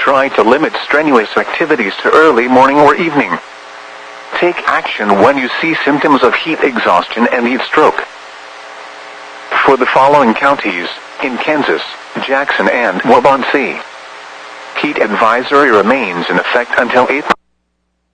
Try to limit strenuous activities to early morning or evening. Take action when you see symptoms of heat exhaustion and heat stroke. For the following counties, in Kansas, Jackson and Waubonsee, heat advisory remains in effect until April.